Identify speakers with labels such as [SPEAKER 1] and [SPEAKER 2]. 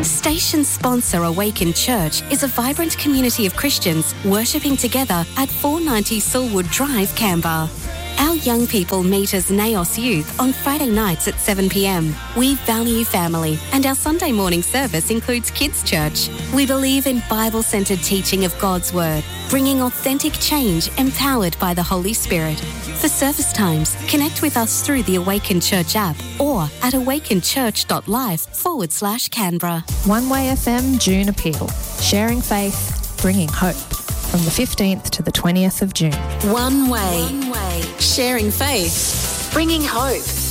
[SPEAKER 1] Station sponsor Awaken Church is a vibrant community of Christians worshipping together at 490 Silwood Drive, Canberra. Our young people meet as Naos Youth on Friday nights at 7 p.m. We value family, and our Sunday morning service includes Kids Church. We believe in Bible-centred teaching of God's Word, bringing authentic change empowered by the Holy Spirit. For service times, connect with us through the Awaken Church app or at awakenchurch.live/Canberra.
[SPEAKER 2] One Way FM June Appeal. Sharing faith, bringing hope. From the 15th to the 20th of June.
[SPEAKER 1] One Way. Sharing faith, bringing hope.